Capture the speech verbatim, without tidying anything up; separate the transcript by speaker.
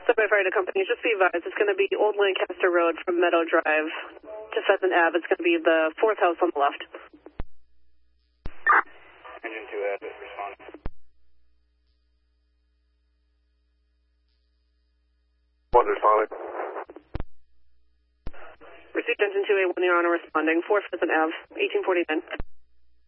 Speaker 1: Subway Fire Company, just be advised, it's going to be Old Lancaster Road from Meadow Drive to Pheasant Ave. It's going to be the fourth house on the left.
Speaker 2: Engine two Ave is responding.
Speaker 3: One responding.
Speaker 1: Received engine two A one, Your Honor, responding. four Pheasant Ave, eighteen forty-nine.